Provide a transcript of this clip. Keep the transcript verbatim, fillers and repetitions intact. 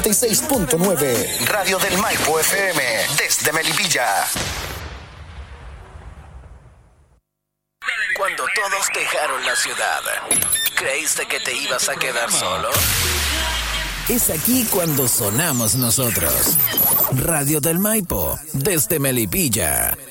seis punto nueve. Radio del Maipo F M, desde Melipilla. Cuando todos dejaron la ciudad, ¿creíste que te ibas a quedar solo? Es aquí cuando sonamos nosotros. Radio del Maipo, desde Melipilla.